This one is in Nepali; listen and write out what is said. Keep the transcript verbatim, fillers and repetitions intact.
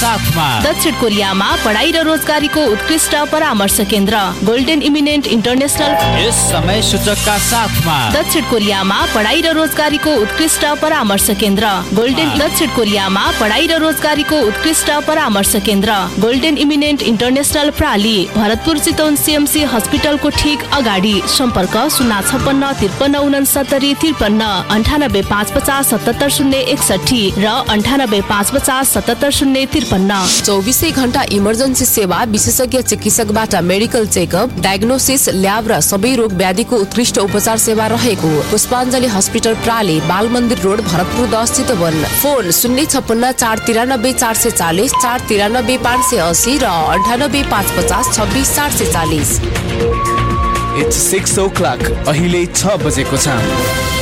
साथमा दक्षिण कोरियामा पढाइ र रोजगारीको उत्कृष्ट परामर्श केन्द्र गोल्डन इमिनेन्ट इन्टरनेसनल। यस समय सूचकका साथमा दक्षिण कोरियामा पढाइ र रोजगारीको उत्कृष्ट परामर्श केन्द्र गोल्डन दक्षिण कोरियामा पढाइ र रोजगारीको उत्कृष्ट परामर्श केन्द्र golden eminent international प्राली Bharatpur Chitwan CMC हस्पिटलको ठिक अगाडि। सम्पर्क शून्य छप्पन्न त्रिपन्न उनसत्तरी त्रिपन्न अन्ठानब्बे पाँच पचास सतहत्तर शून्य एकसठी र अन्ठानब्बे पाँच पचास सतहत्तर शून्य त्रिपन्न। चौबिसै घण्टा इमर्जेन्सी सेवा, विशेषज्ञ चिकित्सकबाट मेडिकल चेकअप, डायग्नोसिस, ल्याब र सबै रोग व्याधिको उत्कृष्ट उपचार सेवा रहेको पुष्पाञ्जली हस्पिटल प्राली, बाल मन्दिर रोड, भरतपुर दस चितवन। फोन शून्य छप्पन्न चार तिरानब्बे चार सय चालिस, चार तिरानब्बे पाँच सय असी र अन्ठानब्बे पाँच पचास छब्बिस चार सय चालिस। It's six o'clock. अहिले छ बजेको छ।